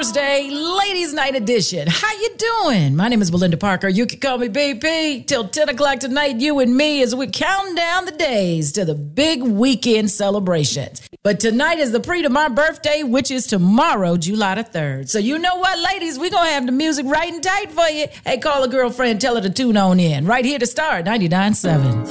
Thursday, Ladies Night Edition. How you doing? My name is Belinda Parker. You can call me BP. Till 10 o'clock tonight, you and me, as we count down the days to the big weekend celebrations. But tonight is the pre to my birthday, which is tomorrow, July the 3rd. So you know what, ladies? We're going to have the music right and tight for you. Hey, call a girlfriend, tell her to tune on in. Right here to start, 99.7.